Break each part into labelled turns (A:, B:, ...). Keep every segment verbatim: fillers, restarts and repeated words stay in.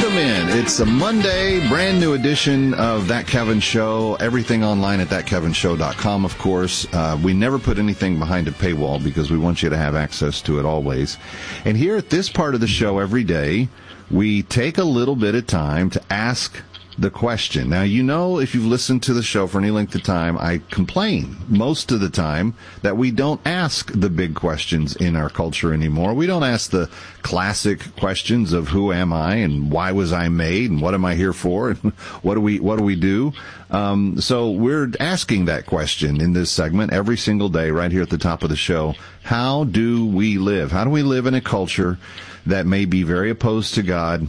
A: Welcome in. It's a Monday, brand new edition of That Kevin Show. Everything online at that kevin show dot com, of course. Uh, we never put anything behind a paywall because we want you to have access to it always. And here at this part of the show every day, we take a little bit of time to ask the question. Now, you know, if you've listened to the show for any length of time, I complain most of the time that we don't ask the big questions in our culture anymore. We don't ask the classic questions of who am I and why was I made and what am I here for and what do we what do we do? Um, so we're asking that question in this segment every single day right here at the top of the show. How do we live? How do we live in a culture that may be very opposed to God,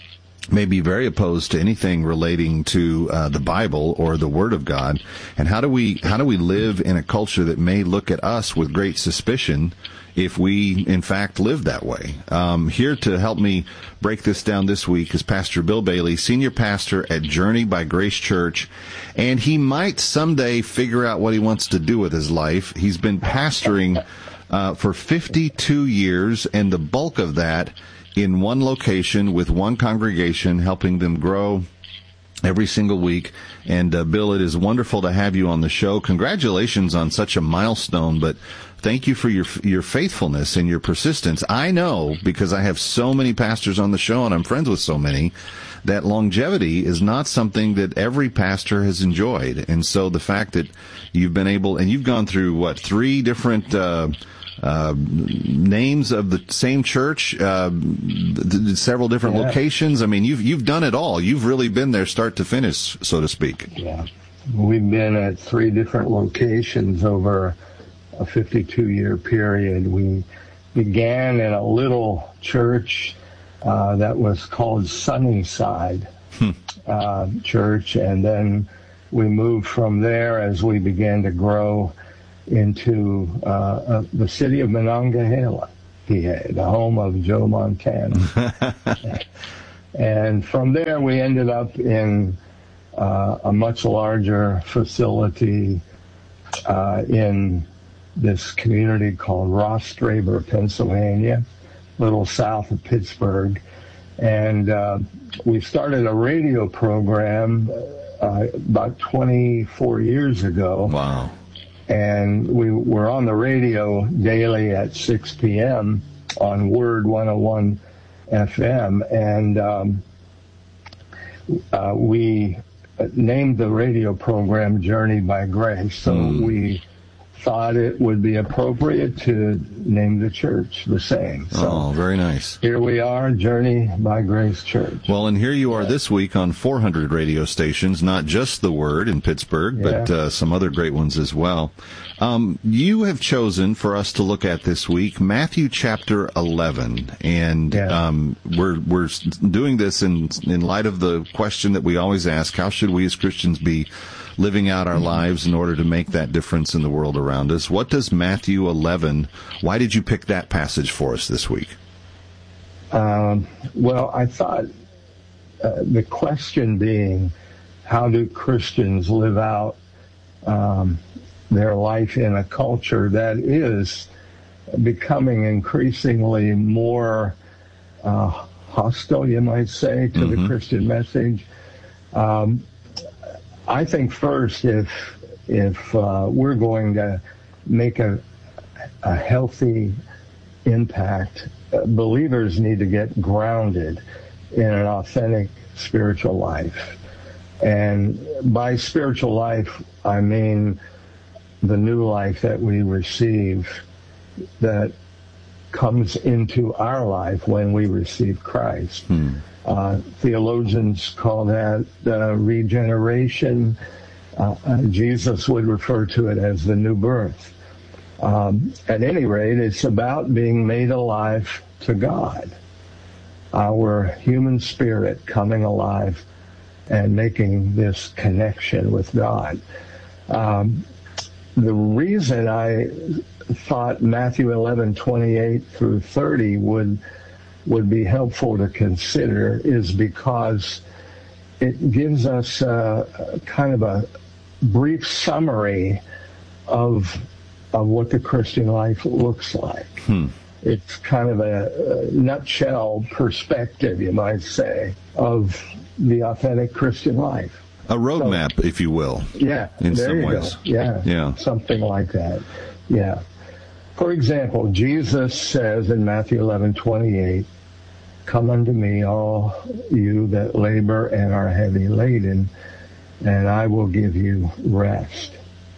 A: may be very opposed to anything relating to uh, the Bible or the Word of God, and how do we how do we live in a culture that may look at us with great suspicion if we, in fact, live that way? Um, here to help me break this down this week is Pastor Bill Bailey, senior pastor at Journey by Grace Church, and he might someday figure out what he wants to do with his life. He's been pastoring uh, for fifty-two years, and the bulk of that in one location with one congregation, helping them grow every single week. And uh, Bill, it is wonderful to have you on the show. Congratulations on such a milestone, but thank you for your your faithfulness and your persistence. I know, because I have so many pastors on the show and I'm friends with so many, that longevity is not something that every pastor has enjoyed. And so the fact that you've been able, and you've gone through, what, three different uh Uh, names of the same church, uh, several different yeah. locations. I mean, you've you've done it all. You've really been there start to finish, so to speak.
B: Yeah, we've been at three different locations over a fifty-two-year period. We began in a little church uh, that was called Sunnyside hmm. uh, Church, and then we moved from there as we began to grow into uh, uh, the city of Monongahela, P A, the home of Joe Montana. And from there, we ended up in uh, a much larger facility uh, in this community called Rostraber, Pennsylvania, a little south of Pittsburgh. And uh, we started a radio program uh, about twenty-four years ago.
A: Wow.
B: And we were on the radio daily at six p.m. on Word one oh one F M. And um, uh, we named the radio program Journey by Grace. So mm. we thought it would be appropriate to name the church the same. So
A: oh, very nice.
B: Here we are, Journey by Grace Church.
A: Well, and here you are this week on four hundred radio stations, not just the Word in Pittsburgh, yeah. but uh, some other great ones as well. Um, you have chosen for us to look at this week Matthew chapter eleven, and yeah. um, we're we're doing this in in light of the question that we always ask: how should we as Christians be living out our lives in order to make that difference in the world around us? What does Matthew eleven, why did you pick that passage for us this week?
B: Um, well, I thought uh, the question being, how do Christians live out um, their life in a culture that is becoming increasingly more uh, hostile, you might say, to mm-hmm. the Christian message? Um, I think first, if if uh, we're going to make a a healthy impact, uh, believers need to get grounded in an authentic spiritual life. And by spiritual life, I mean the new life that we receive that comes into our life when we receive Christ. Hmm. Uh, theologians call that uh, regeneration. Uh, uh, Jesus would refer to it as the new birth. Um, at any rate, it's about being made alive to God. Our human spirit coming alive and making this connection with God. Um, the reason I thought Matthew eleven, twenty-eight through thirty would would be helpful to consider is because it gives us a, a kind of a brief summary of of what the Christian life looks like. Hmm. It's kind of a, a nutshell perspective, you might say, of the authentic Christian life.
A: A roadmap, so, if you will.
B: Yeah,
A: in
B: there
A: some
B: you
A: ways.
B: Go. Yeah,
A: yeah,
B: something like that. Yeah. For example, Jesus says in Matthew eleven twenty-eight, "Come unto me, all you that labor and are heavy laden, and I will give you rest."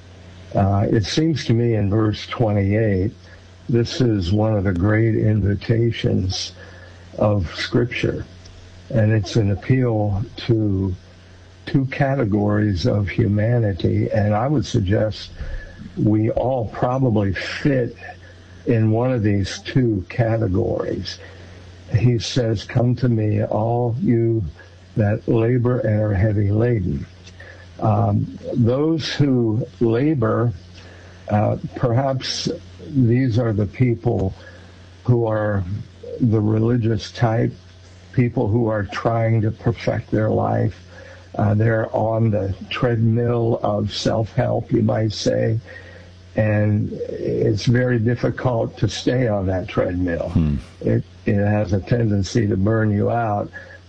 B: Uh, it seems to me in verse twenty-eight, this is one of the great invitations of Scripture, and it's an appeal to two categories of humanity, and I would suggest we all probably fit in one of these two categories. He says, "Come to me, all you that labor and are heavy laden." Um, those who labor, uh, perhaps these are the people who are the religious type, people who are trying to perfect their life. Uh, they're on the treadmill of self-help, you might say, and it's very difficult to stay on that treadmill. Hmm. It, it has a tendency to burn you out,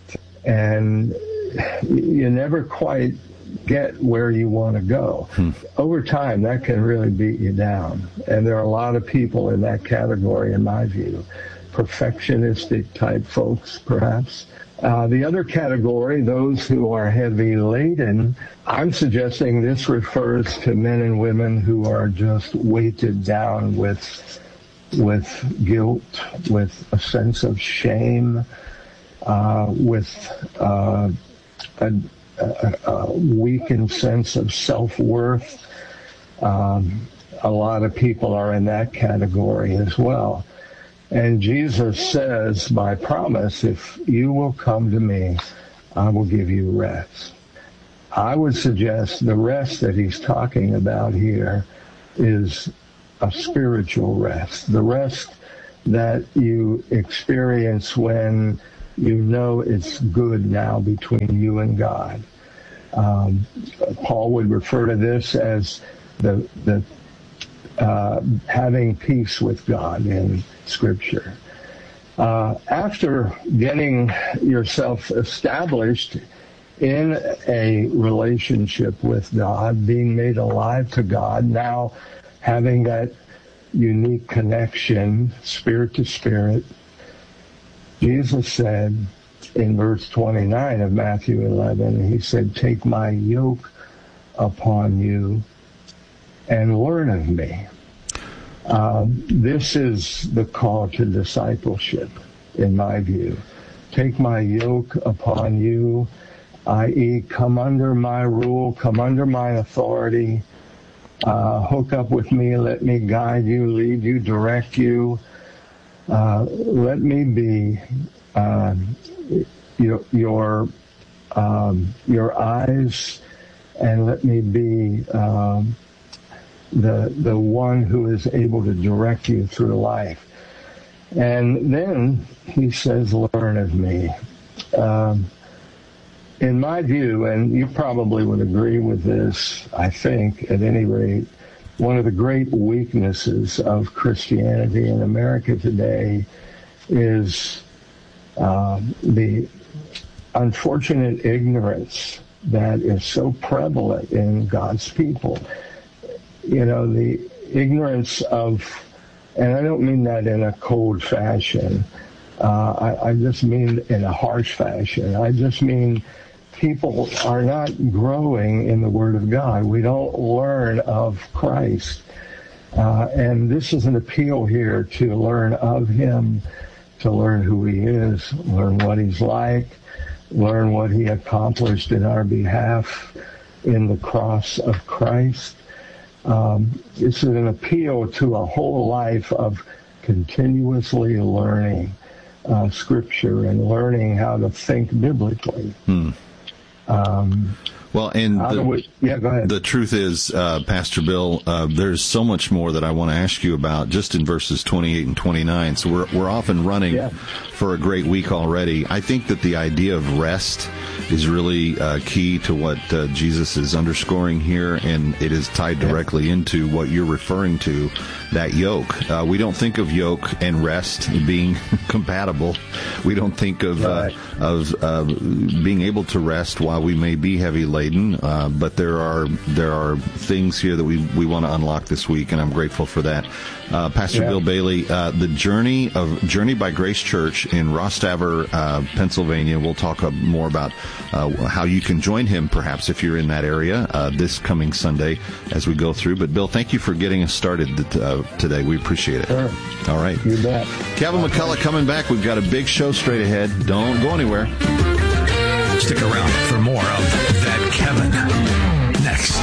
B: and you never quite get where you want to go. Hmm. Over time, that can really beat you down, and there are a lot of people in that category, in my view, perfectionistic type folks, perhaps. Uh, the other category, those who are heavy laden, I'm suggesting this refers to men and women who are just weighted down with with guilt, with a sense of shame, uh, with uh, a, a, a weakened sense of self-worth. Um, a lot of people are in that category as well. And Jesus says, by promise, if you will come to me, I will give you rest. I would suggest the rest that he's talking about here is a spiritual rest, the rest that you experience when you know it's good now between you and God. Um, Paul would refer to this as the the uh, having peace with God in Scripture. Uh, after getting yourself established in a relationship with God, being made alive to God, now having that unique connection, spirit to spirit, Jesus said in verse twenty-nine of Matthew eleven, he said, "Take my yoke upon you and learn of me." Um, this is the call to discipleship, in my view. Take my yoke upon you, that is, come under my rule, come under my authority, uh, hook up with me, let me guide you, lead you, direct you. Uh, let me be uh, your your, um, your eyes, and let me be um, the the one who is able to direct you through life. And then he says, "Learn of me." Um, in my view, and you probably would agree with this, I think, at any rate, one of the great weaknesses of Christianity in America today is um, the unfortunate ignorance that is so prevalent in God's people. You know, the ignorance of, and I don't mean that in a cold fashion, uh, I, I just mean in a harsh fashion. I just mean people are not growing in the Word of God. We don't learn of Christ. Uh, and this is an appeal here to learn of Him, to learn who He is, learn what He's like, learn what He accomplished in our behalf in the cross of Christ. Um, it's an appeal to a whole life of continuously learning uh, Scripture and learning how to think biblically. Hmm.
A: Um, Well, and
B: How do
A: the,
B: we, yeah, go ahead.
A: the truth is, uh, Pastor Bill, uh, there's so much more that I want to ask you about just in verses twenty-eight and twenty-nine. So we're we're off and running
B: Yeah.
A: for a great week already. I think that the idea of rest is really uh, key to what uh, Jesus is underscoring here, and it is tied directly into what you're referring to, that yoke. Uh, we don't think of yoke and rest being compatible. We don't think of uh,
B: Right.
A: of uh, being able to rest while we may be heavy laden, uh, but there are there are things here that we, we want to unlock this week, and I'm grateful for that. Uh, Pastor
B: Yeah.
A: Bill Bailey, uh, the journey of Journey by Grace Church in Rostaver, uh, Pennsylvania. We'll talk uh, more about uh, how you can join him, perhaps if you're in that area, uh, this coming Sunday as we go through. But Bill, thank you for getting us started uh, today. We appreciate it.
B: Sure.
A: All right,
B: You bet.
A: Kevin McCullough coming back. We've got a big show straight ahead. Don't go anywhere.
C: Stick around for more of That Kevin next.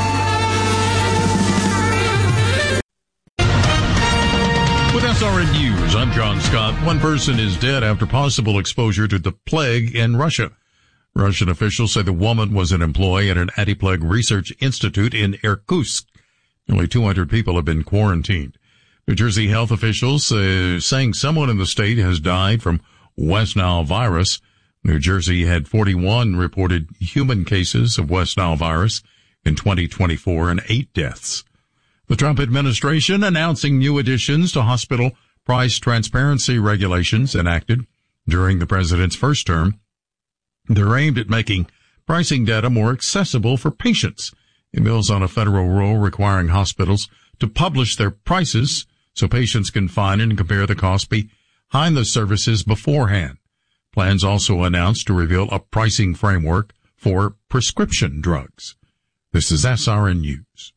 D: With S R N News, I'm John Scott. One person is dead after possible exposure to the plague in Russia. Russian officials say the woman was an employee at an anti-plague research institute in Irkutsk. Nearly two hundred people have been quarantined. New Jersey health officials uh, saying someone in the state has died from West Nile virus. New Jersey had forty-one reported human cases of West Nile virus in twenty twenty-four and eight deaths. The Trump administration announcing new additions to hospital price transparency regulations enacted during the president's first term. They're aimed at making pricing data more accessible for patients. It builds on a federal rule requiring hospitals to publish their prices so patients can find and compare the cost behind the services beforehand. Plans also announced to reveal a pricing framework for prescription drugs. This is S R N News.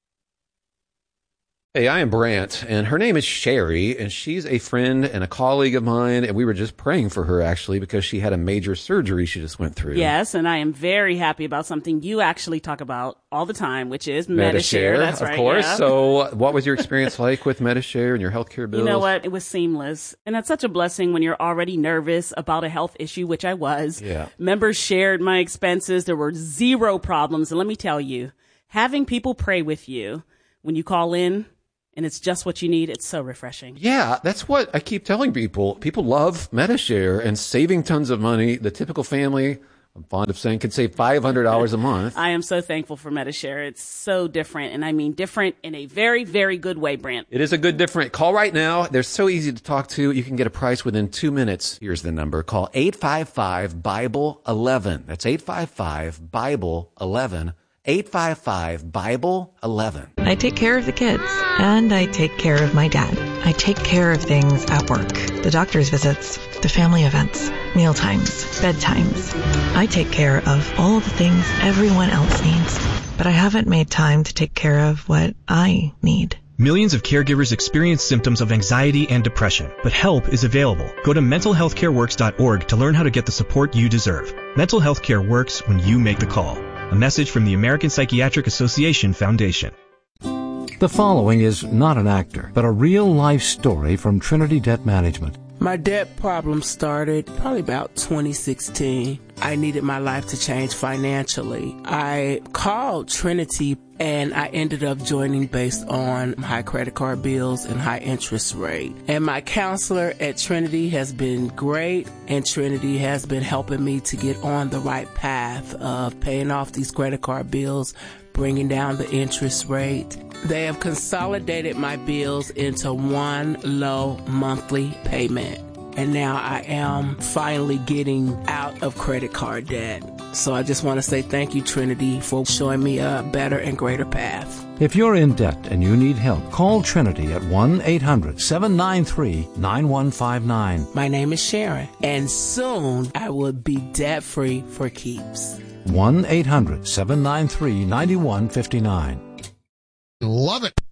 E: Hey, I am Brant, and her name is Sherry, and she's a friend and a colleague of mine, and we were just praying for her, actually, because she had a major surgery she just went through.
F: Yes, and I am very happy about something you actually talk about all the time, which is MediShare. That's
E: of
F: right,
E: course.
F: yeah.
E: So what was your experience like with MediShare and your healthcare bills?
F: You know what? It was seamless. And that's such a blessing when you're already nervous about a health issue, which I was.
E: Yeah.
F: Members shared my expenses. There were zero problems. And let me tell you, having people pray with you when you call in, and it's just what you need, it's so refreshing.
E: Yeah, that's what I keep telling people. People love MediShare and saving tons of money. The typical family, I'm fond of saying, could save five hundred dollars a month.
F: I am so thankful for MediShare. It's so different, and I mean different in a very, very good way, Brant.
E: It is a good different. Call right now. They're so easy to talk to. You can get a price within two minutes. Here's the number. Call eight five five, Bible eleven. That's eight five five, Bible eleven. eight five five, Bible eleven.
G: I take care of the kids, and I take care of my dad. I take care of things at work, the doctor's visits, the family events, meal times, bedtimes. I take care of all the things everyone else needs, but I haven't made time to take care of what I need.
H: Millions of caregivers experience symptoms of anxiety and depression, but help is available. Go to mental health care works dot org to learn how to get the support you deserve. Mental health care works when you make the call. A message from the American Psychiatric Association Foundation.
I: The following is not an actor, but a real-life story from Trinity Debt Management.
J: My debt problem started probably about twenty sixteen. I needed my life to change financially. I called Trinity and I ended up joining based on high credit card bills and high interest rate. And my counselor at Trinity has been great, and Trinity has been helping me to get on the right path of paying off these credit card bills, bringing down the interest rate. They have consolidated my bills into one low monthly payment. And now I am finally getting out of credit card debt. So I just want to say thank you, Trinity, for showing me a better and greater path.
I: If you're in debt and you need help, call Trinity at one eight hundred, seven nine three, nine one five nine.
J: My name is Sharon, and soon I will be debt-free for keeps.
I: one eight hundred, seven nine three, nine one five nine.
K: Love it.